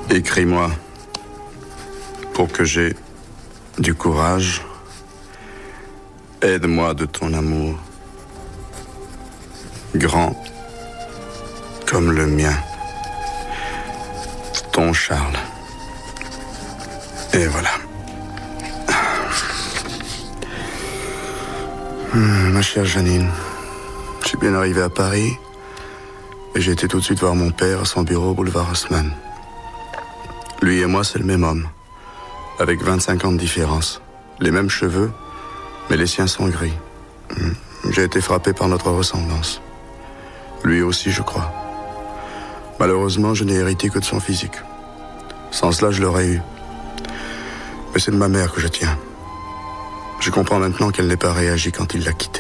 Écris-moi pour que j'ai du courage. Aide-moi de ton amour, grand comme le mien. Ton Charles. Et voilà. Ma chère Janine, je suis bien arrivé à Paris et j'ai été tout de suite voir mon père à son bureau boulevard Haussmann. Lui et moi, c'est le même homme, avec 25 ans de différence. Les mêmes cheveux, mais les siens sont gris. J'ai été frappé par notre ressemblance. Lui aussi, je crois. Malheureusement, je n'ai hérité que de son physique. Sans cela, je l'aurais eu. Mais c'est de ma mère que je tiens. Je comprends maintenant qu'elle n'ait pas réagi quand il l'a quitté.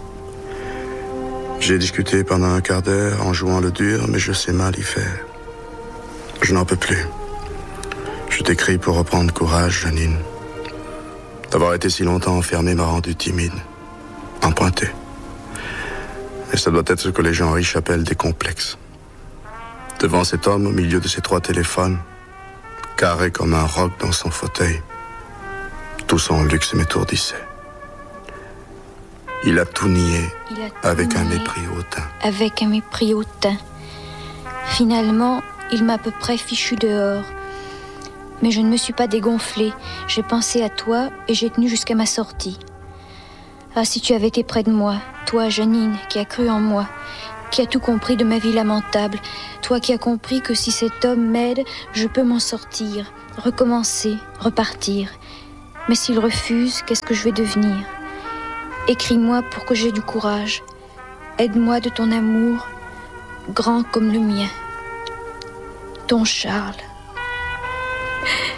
J'ai discuté pendant un quart d'heure en jouant le dur, mais je sais mal y faire. Je n'en peux plus. Je t'écris pour reprendre courage, Janine. D'avoir été si longtemps enfermé m'a rendu timide, emprunté. Et ça doit être ce que les gens riches appellent des complexes. Devant cet homme, au milieu de ses 3 téléphones, carré comme un roc dans son fauteuil, tout son luxe m'étourdissait. Il a tout nié avec un mépris hautain. Avec un mépris hautain. Finalement, il m'a à peu près fichu dehors. Mais je ne me suis pas dégonflée. J'ai pensé à toi et j'ai tenu jusqu'à ma sortie. Ah, si tu avais été près de moi, toi, Janine, qui as cru en moi, qui as tout compris de ma vie lamentable, toi qui as compris que si cet homme m'aide, je peux m'en sortir, recommencer, repartir. Mais s'il refuse, qu'est-ce que je vais devenir ? Écris-moi pour que j'aie du courage. Aide-moi de ton amour, grand comme le mien. Ton Charles.